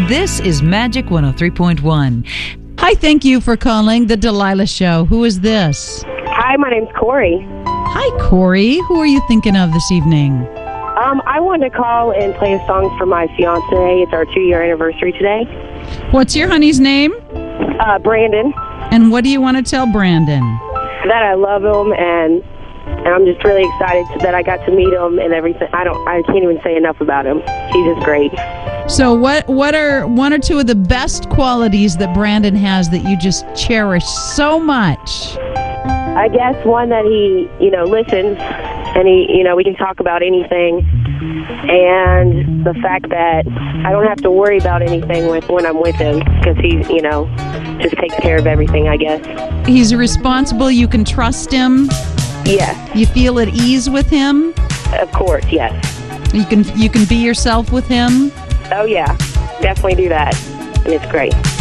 This is Magic 103.1. Hi, thank you for calling The Delilah Show. Who is this? Hi, my name's Corey. Hi, Corey. Who are you thinking of this evening? I wanted to call and play a song for my fiance. It's our 2-year anniversary today. What's your honey's name? Brandon. And what do you want to tell Brandon? That I love him, and I'm just really excited that I got to meet him and everything. I can't even say enough about him. He's just great. So what are one or two of the best qualities that Brandon has that you just cherish so much? I guess one that he, listens, and he, we can talk about anything, and the fact that I don't have to worry about anything when I'm with him because he, just takes care of everything, I guess. He's responsible. You can trust him. Yes. You feel at ease with him. Of course, yes. You can be yourself with him. Oh yeah, definitely do that, and it's great.